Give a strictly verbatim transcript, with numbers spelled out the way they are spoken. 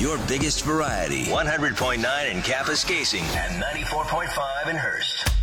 your biggest variety. one hundred point nine in Kapuskasing and ninety-four point five in Hearst.